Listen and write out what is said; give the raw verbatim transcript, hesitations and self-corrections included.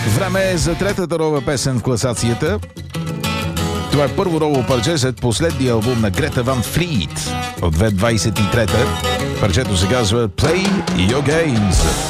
Време е за третата нова песен в класацията. Това е първо ново парче след последния албум на Грета Ван Флийт от две хиляди двадесет и трета. Парчето се казва Play Your Games.